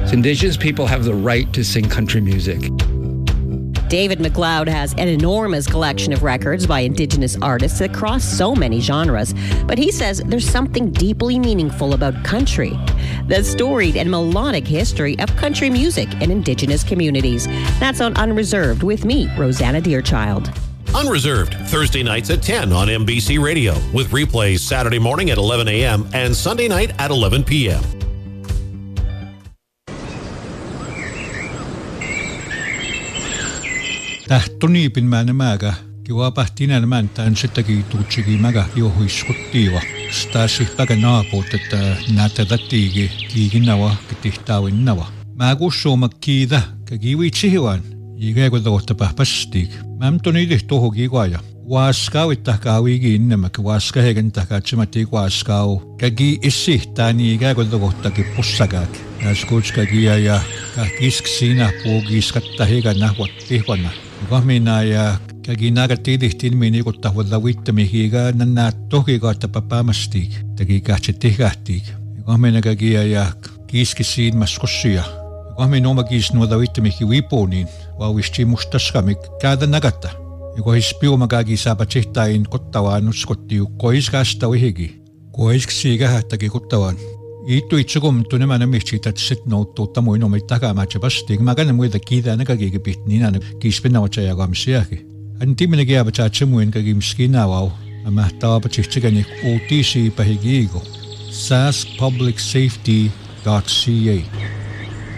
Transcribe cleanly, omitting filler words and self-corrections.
So Indigenous people have the right to sing country music. David McLeod has an enormous collection of records by Indigenous artists that cross so many genres, but he says there's something deeply meaningful about country, the storied and melodic history of country music in Indigenous communities. That's on Unreserved with me, Rosanna Deerchild. Unreserved, Thursday nights at 10 on MBC Radio, with replays Saturday morning at 11 a.m. and Sunday night at 11 p.m. Tahtoni pinmänemäga kiwapahtina naman taan sitagi tuutsigimaga kiuhuiskuttiiwa staasihpaga naapuut että naatadattiigi kiiginawa kitihtawinnawa maakussuumakkiida kakiwiitsihiwan igaagudagortapahpastiig mamtoniidihtuhugiiguaja waaskaawitahkaawiigi innamak waaskahegantahkaatsimatiig waaskaaw kagi issihtaani igaagudagortakipussagaak naaskuutskagiaya kahkiisksiina puugiiskattahiga nahwattihwana Gomina ja kaginagatiidihtiin minikuttahvallawittamihkiga nannaattohkiga tapapamastig tagigahtsitihgahtig Gomina kagia ja kiiskisiin maskussia Gomina oma kiisnuodawittamihki wipuuniin vauistimustaskamik kaada nagatta Gohispiumagagi sabatihtain kottawaan uskottiu koiskastawihigi koisksiigahattagi kottawaan Itu itsukum tunemana mihchitat sit nouttuutta muin omittakaamatsapastig magana muida kiidaanagagiga pihtniinana kiispinnawatsajagaamsiahi. Antimina kiabatsaatsamuin kagimskinawau amahtawapatsihtigani uutisi pahigiigo saskpublicsafety.ca